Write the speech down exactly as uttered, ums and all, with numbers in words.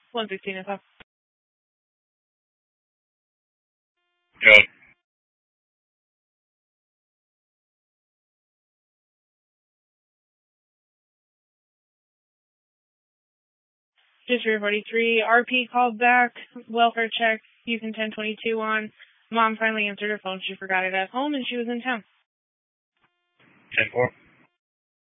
one sixteen S F. Good. District forty-three, R P called back, welfare check, Houston ten twenty-two on. Mom finally answered her phone. She forgot it at home and she was in town. ten four.